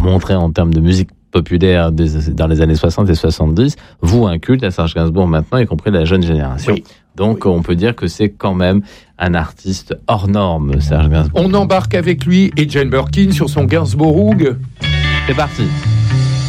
montrer en termes de musique populaire dans les années 60 et 70, voue un culte à Serge Gainsbourg maintenant, y compris la jeune génération. Oui. Donc, on peut dire que c'est quand même un artiste hors norme, Serge Gainsbourg. On embarque avec lui et Jane Birkin sur son Gainsbourg. C'est parti.